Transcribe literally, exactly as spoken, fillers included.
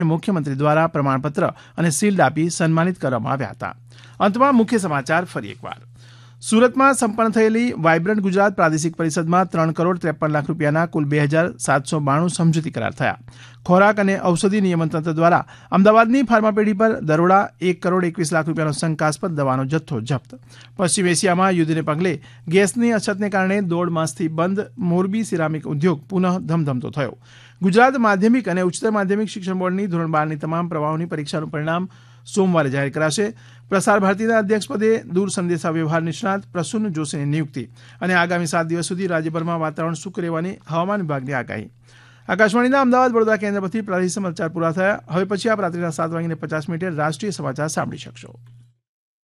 મુખ્યમંત્રી દ્વારા પ્રમાણપત્ર અને શિલ્ડ આપી સન્માનિત કરવામાં આવ્યા હતા. અંતમાં મુખ્ય સમાચાર ફરી એકવાર. સુરતમાં સંપન્ન થયેલી વાયબ્રન્ટ ગુજરાત પ્રાદેશિક પરિષદમાં ત્રણ કરોડ ત્રેપન લાખ રૂપિયાના કુલ બે હજાર સાતસો બાણું સમજૂતી કરાર થયા. ખોરાક અને ઔષધિ નિયમન તંત્ર દ્વારા અમદાવાદની ફાર્મા પેઢી પર દરોડા એક કરોડ એકવીસ લાખ રૂપિયાનો શંકાસ્પદ દવાનો જથ્થો જપ્ત. પશ્ચિમ એશિયામાં યુદ્ધને પગલે ગેસની અછતને કારણે દોઢ માસથી બંધ મોરબી સિરામિક ઉદ્યોગ પુનઃ ધમધમતો થયો. ગુજરાત માધ્યમિક અને ઉચ્ચતર માધ્યમિક શિક્ષણ બોર્ડની ધોરણ બારની તમામ પ્રવાહોની પરીક્ષાનું પરિણામ સોમવારે જાહેર કરાશે. પ્રસાર ભારતીના અધ્યક્ષપદે દૂર સંદેશા વ્યવહાર નિષ્ણાત પ્રસૂન જોશીની નિયુક્તિ અને આગામી સાત દિવસ સુધી રાજ્યભરમાં વાતાવરણ સૂકું રહેવાની હવામાન વિભાગની આગાહી. આકાશવાણીના અમદાવાદ વડોદરા કેન્દ્ર પરથી પ્રાદેશિક સમાચાર પૂરા થયા. હવે પછી આપ રાત્રિના સાત વાગીને પચાસ મિનિટે રાષ્ટ્રીય સમાચાર સાંભળી શકશો.